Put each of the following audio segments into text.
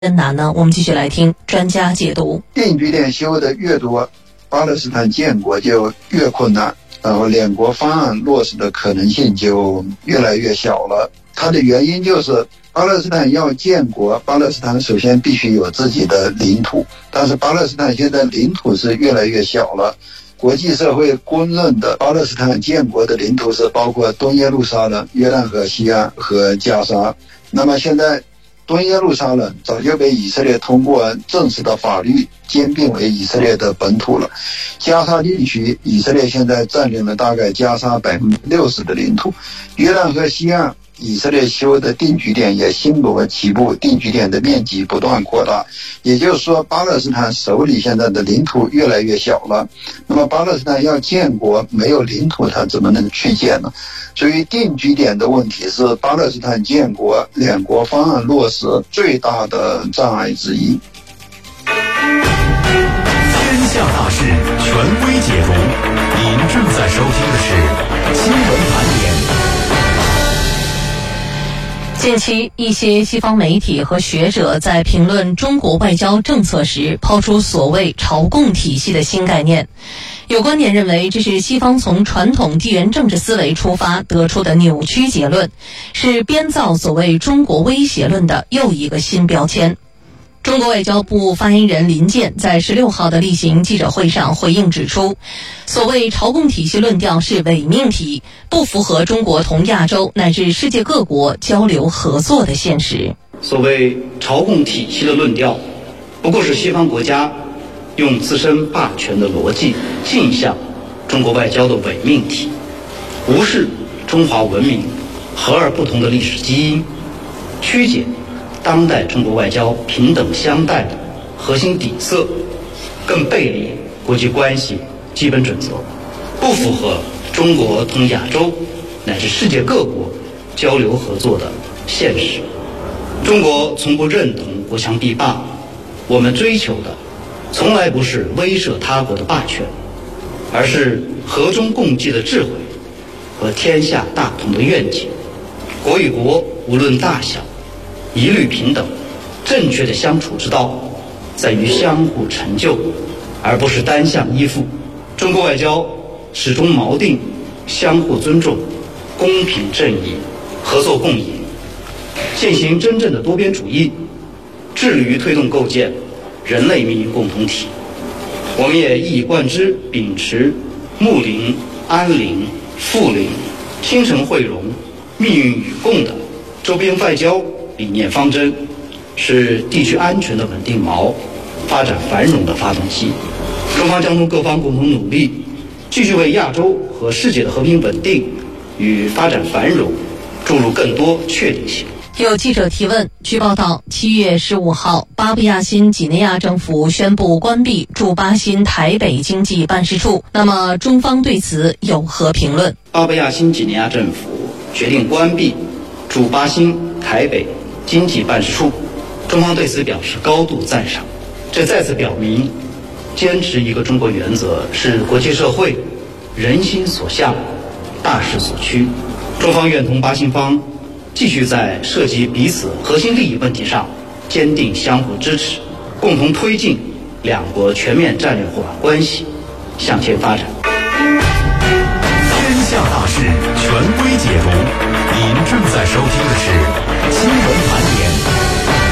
艰难呢？我们继续来听专家解读。 定居点修的越多，巴勒斯坦建国就越困难，然后两国方案落实的可能性就越来越小了。它的原因就是巴勒斯坦要建国，巴勒斯坦首先必须有自己的领土，但是巴勒斯坦现在领土是越来越小了。国际社会公认的巴勒斯坦建国的领土是包括东耶路撒冷、约旦河西岸和加沙。那么现在东耶路撒冷早就被以色列通过正式的法律兼并为以色列的本土了。加沙地区，以色列现在占领了大概加沙60%的领土。约旦河西岸，以色列修的定居点也星罗棋布，定居点的面积不断扩大。也就是说，巴勒斯坦手里现在的领土越来越小了。那么巴勒斯坦要建国，没有领土它怎么能去建呢？所以定居点的问题是巴勒斯坦建国两国方案落实最大的障碍之一。 天下大事权威解读，您正在收听的是新闻盘点。 近期，一些西方媒体和学者在评论中国外交政策时，抛出所谓朝贡体系的新概念。有观点认为，这是西方从传统地缘政治思维出发得出的扭曲结论，是编造所谓中国威胁论的又一个新标签。中国外交部发言人林健在16号的例行记者会上回应指出，所谓朝贡体系论调是伪命题，不符合中国同亚洲乃至世界各国交流合作的现实。 所谓朝贡体系的论调，不过是西方国家用自身霸权的逻辑镜像中国外交的伪命题，无视中华文明和而不同的历史基因，曲解当代中国外交平等相待的核心底色，更背离国际关系基本准则，不符合中国同亚洲乃至世界各国交流合作的现实。中国从不认同国强必霸，我们追求的从来不是威慑他国的霸权，而是和衷共济的智慧和天下大同的愿景。国与国无论大小，一律平等。正确的相处之道在于相互成就，而不是单向依附。中国外交始终锚定相互尊重、公平正义、合作共赢，践行真正的多边主义，致力于推动构建人类命运共同体。我们也一以贯之秉持睦邻、安邻、富邻、亲诚惠容、命运与共的周边外交理念方针，是地区安全的稳定锚，发展繁荣的发动机。中方将同各方共同努力，继续为亚洲和世界的和平稳定与发展繁荣注入更多确定性。 有记者提问，据报道，7月15号，巴布亚新几内亚政府宣布关闭驻巴新台北经济办事处。那么，中方对此有何评论？ 巴布亚新几内亚政府决定关闭驻巴新台北经济办事处，中方对此表示高度赞赏。这再次表明，坚持一个中国原则是国际社会人心所向、大势所趋。中方愿同巴新方继续在涉及彼此核心利益问题上坚定相互支持，共同推进两国全面战略伙伴关系向前发展。 天下大事权威解读，您正在收听的是新闻盘点。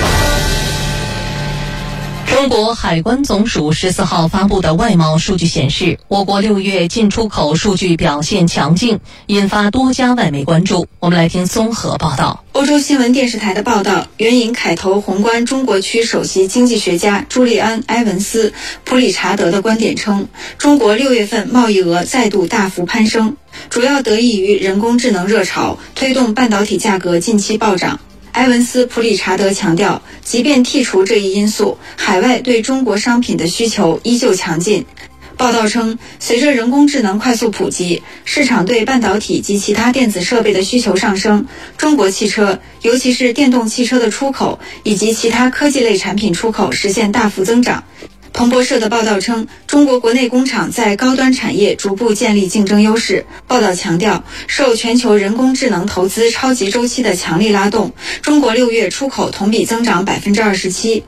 中国海关总署14号发布的外贸数据显示，我国6月进出口数据表现强劲，引发多家外媒关注。我们来听综合报道。 欧洲新闻电视台的报道援引凯投宏观中国区首席经济学家朱利安·埃文斯·普里查德的观点称，中国6月份贸易额再度大幅攀升，主要得益于人工智能热潮推动半导体价格近期暴涨。埃文斯·普里查德强调，即便剔除这一因素，海外对中国商品的需求依旧强劲。报道称，随着人工智能快速普及，市场对半导体及其他电子设备的需求上升，中国汽车，尤其是电动汽车的出口以及其他科技类产品出口实现大幅增长。 彭博社的报道称，中国国内工厂在高端产业逐步建立竞争优势。报道强调，受全球人工智能投资超级周期的强力拉动，中国6月出口同比增长27%。